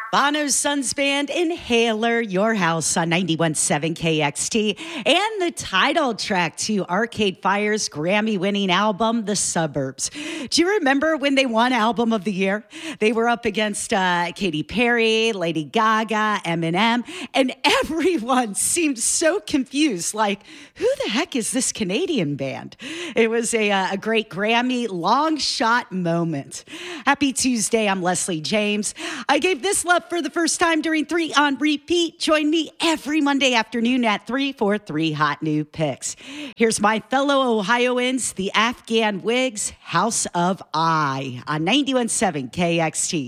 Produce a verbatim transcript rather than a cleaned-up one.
Bono's Sons Band, Inhaler, Your House on ninety-one point seven K X T, and the title track to Arcade Fire's Grammy-winning album, The Suburbs. Do you remember when they won Album of the Year? They were up against uh, Katy Perry, Lady Gaga, Eminem, and everyone seemed so confused, like, who the heck is this Canadian band? It was a, uh, a great Grammy long shot moment. Happy Tuesday, I'm Leslie James. I gave this love for the first time during three on Repeat. Join me every Monday afternoon at three for three hot new picks. Here's my fellow Ohioans, the Afghan Wigs, House of I on ninety-one point seven K X T.